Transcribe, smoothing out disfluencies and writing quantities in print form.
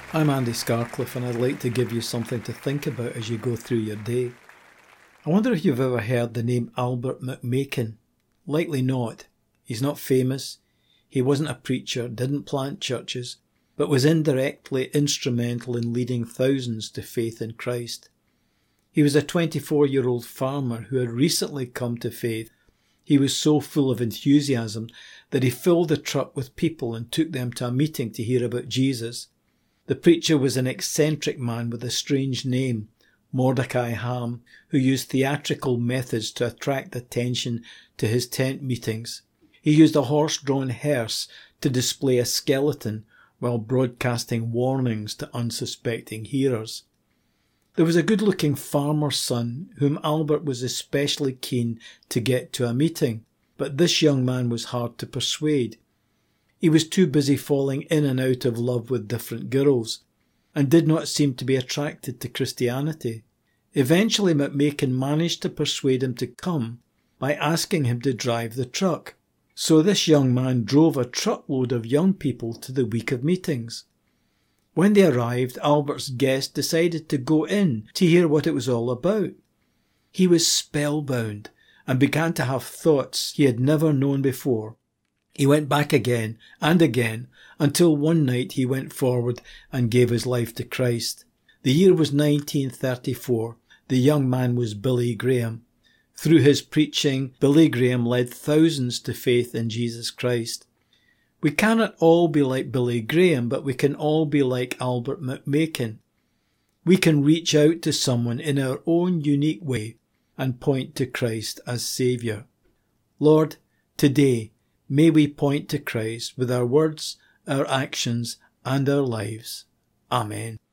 I'm Andy Scarcliffe, and I'd like to give you something to think about as you go through your day. I wonder if you've ever heard the name Albert McMakin. Likely not. He's not famous. He wasn't a preacher, didn't plant churches, but was indirectly instrumental in leading thousands to faith in Christ. He was a 24-year-old farmer who had recently come to faith. He was so full of enthusiasm that he filled a truck with people and took them to a meeting to hear about Jesus. The preacher was an eccentric man with a strange name, Mordecai Ham, who used theatrical methods to attract attention to his tent meetings. He used a horse-drawn hearse to display a skeleton while broadcasting warnings to unsuspecting hearers. There was a good-looking farmer's son whom Albert was especially keen to get to a meeting, but this young man was hard to persuade. He was too busy falling in and out of love with different girls, and did not seem to be attracted to Christianity. Eventually McMakin managed to persuade him to come by asking him to drive the truck. So this young man drove a truckload of young people to the week of meetings. When they arrived, Albert's guest decided to go in to hear what it was all about. He was spellbound and began to have thoughts he had never known before. He went back again and again until one night he went forward and gave his life to Christ. The year was 1934. The young man was Billy Graham. Through his preaching, Billy Graham led thousands to faith in Jesus Christ. We cannot all be like Billy Graham, but we can all be like Albert McMakin. We can reach out to someone in our own unique way and point to Christ as Saviour. Lord, today, may we point to Christ with our words, our actions, and our lives. Amen.